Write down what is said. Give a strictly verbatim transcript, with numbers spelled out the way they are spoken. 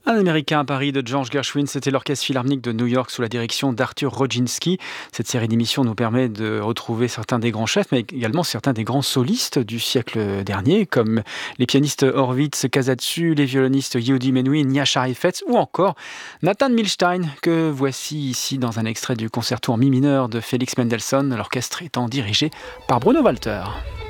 Un Américain à Paris de George Gershwin, c'était l'Orchestre Philharmonique de New York sous la direction d'Arthur Rodzinski. Cette série d'émissions nous permet de retrouver certains des grands chefs, mais également certains des grands solistes du siècle dernier, comme les pianistes Horvitz Kazatsu, les violonistes Yehudi Menuhin, Nyasha Heifetz ou encore Nathan Milstein, que voici ici dans un extrait du concerto en mi mineur de Félix Mendelssohn, l'orchestre étant dirigé par Bruno Walter.